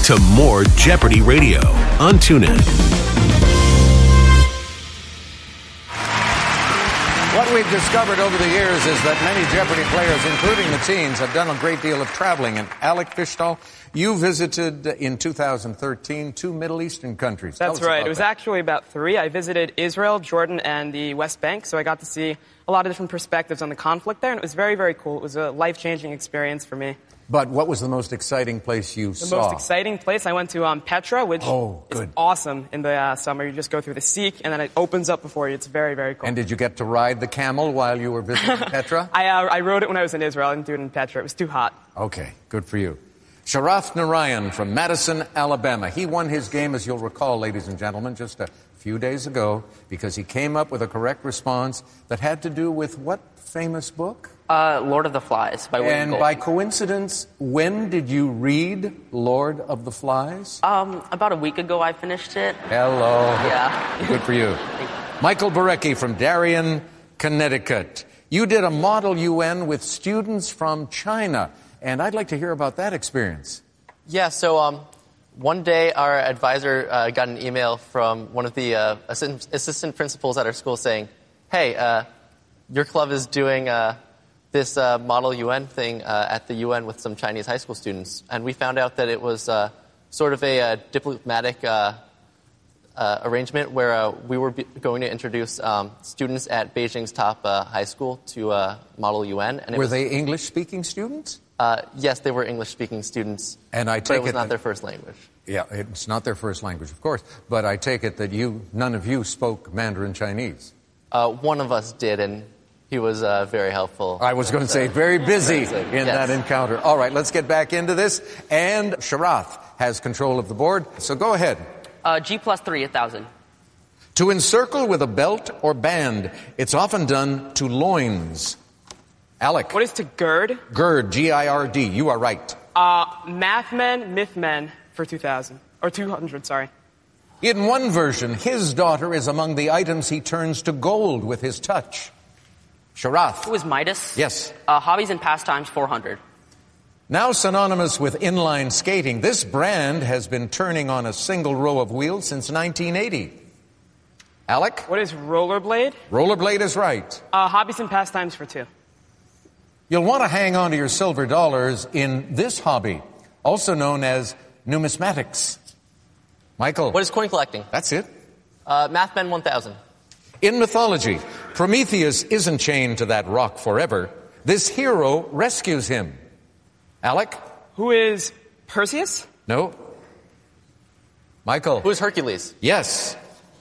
to more Jeopardy Radio on TuneIn. What we've discovered over the years is that many Jeopardy players, including the teens, have done a great deal of traveling. And Alec Fishtal, you visited in 2013 2 Middle Eastern countries. That's right. It was actually about 3. I visited Israel, Jordan, and the West Bank, so I got to see a lot of different perspectives on the conflict there, and it was very, very cool. It was a life-changing experience for me. But what was the most exciting place you saw? The most exciting place, I went to Petra, which is awesome in the summer. You just go through the Siq, and then it opens up before you. It's very, very cool. And did you get to ride the camel while you were visiting Petra? I rode it when I was in Israel. I didn't do it in Petra. It was too hot. Okay, good for you. Sharath Narayan from Madison, Alabama. He won his game, as you'll recall, ladies and gentlemen, just a few days ago, because he came up with a correct response that had to do with what famous book? Lord of the Flies by William Golding. And by coincidence, when did you read Lord of the Flies? About a week ago I finished it. Hello. Yeah. Good for you. Michael Barecki from Darien, Connecticut. You did a Model UN with students from China, and I'd like to hear about that experience. Yeah, so one day our advisor got an email from one of the assistant principals at our school saying, hey, your club is doing this Model UN thing at the UN with some Chinese high school students. And we found out that it was sort of a diplomatic arrangement where we were going to introduce students at Beijing's top high school to Model UN. And were they English-speaking students? Yes, they were English-speaking students. And I take but it was not their first language. Yeah, it's not their first language, of course. But I take it that none of you spoke Mandarin Chinese. One of us did, and he was very helpful. I was going to say very busy in that encounter. All right, let's get back into this. And Sharath has control of the board, so go ahead. G plus 3, 1,000. To encircle with a belt or band, it's often done to loins. Alec. What is to gird? Gird, G-I-R-D. You are right. Mathmen, Mythmen for 2,000. Or 200, sorry. In one version, his daughter is among the items he turns to gold with his touch. Sharath. Who is Midas? Yes. Hobbies and pastimes, 400. Now synonymous with inline skating, this brand has been turning on a single row of wheels since 1980. Alec? What is rollerblade? Rollerblade is right. Hobbies and pastimes for 2. You'll want to hang on to your silver dollars in this hobby, also known as numismatics. Michael. What is coin collecting? That's it. Mathmen, 1,000. In mythology, Prometheus isn't chained to that rock forever. This hero rescues him. Alec? Who is Perseus? No. Michael? Who is Hercules? Yes.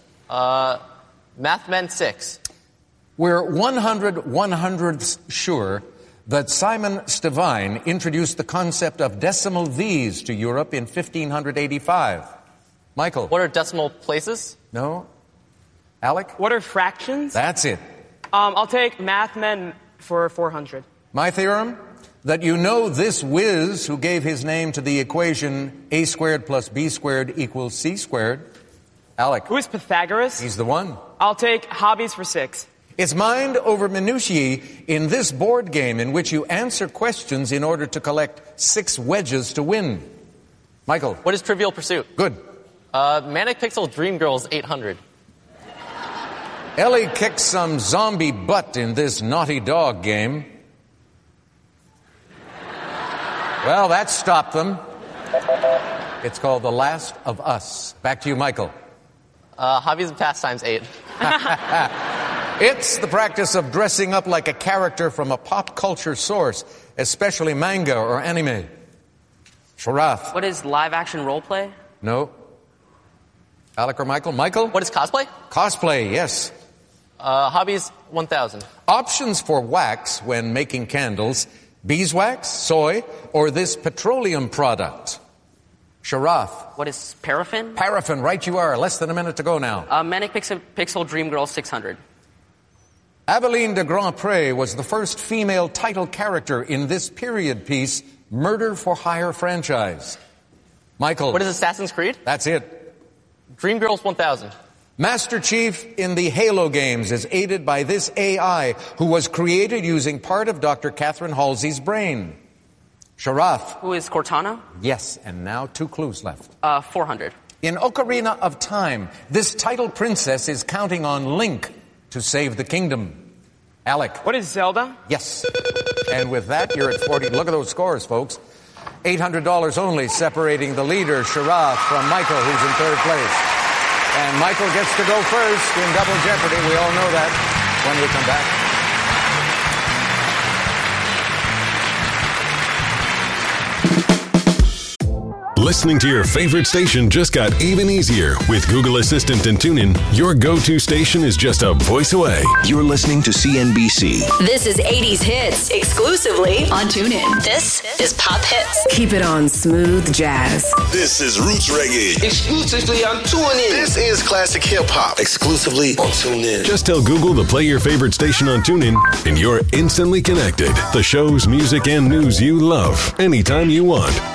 Mathmen, 6. We're 100/100ths sure that Simon Stevine introduced the concept of decimal V's to Europe in 1585. Michael? What are decimal places? No. Alec? What are fractions? That's it. I'll take Mathmen for 400. My theorem? That you know this whiz who gave his name to the equation a squared plus b squared equals c squared. Alec? Who is Pythagoras? He's the one. I'll take hobbies for 6. It's mind over minutiae in this board game in which you answer questions in order to collect 6 wedges to win. Michael? What is Trivial Pursuit? Good. Manic Pixel Dream Girls, 800. Ellie kicked some zombie butt in this naughty dog game. Well, that stopped them. It's called The Last of Us. Back to you, Michael. Hobbies and pastimes, 8. It's the practice of dressing up like a character from a pop culture source, especially manga or anime. Sharath. What is live action role play? No. Alec or Michael? Michael? What is cosplay? Cosplay, yes. Hobbies, 1,000. Options for wax when making candles: beeswax, soy, or this petroleum product. Sharath. What is paraffin? Paraffin, right you are. Less than a minute to go now. Manic Pixel Dream Girl, 600. Aveline de Grandpré was the first female title character in this period piece, Murder for Hire franchise. Michael. What is Assassin's Creed? That's it. Dream Girls, 1,000. Master Chief in the Halo games is aided by this AI who was created using part of Dr. Catherine Halsey's brain. Sharaf. Who is Cortana? Yes, and now 2 clues left. 400. In Ocarina of Time, this title princess is counting on Link to save the kingdom. Alec. What is Zelda? Yes. And with that, you're at 40. Look at those scores, folks. $800 only separating the leader, Sharaf, from Michael, who's in 3rd place. And Michael gets to go first in Double Jeopardy. We all know that when we come back. Listening to your favorite station just got even easier. With Google Assistant and TuneIn, your go-to station is just a voice away. You're listening to CNBC. This is 80s Hits, exclusively on TuneIn. This is Pop Hits. Keep it on smooth jazz. This is Roots Reggae. Exclusively on TuneIn. This is Classic Hip Hop. Exclusively on TuneIn. Just tell Google to play your favorite station on TuneIn, and you're instantly connected. The shows, music, and news you love, anytime you want.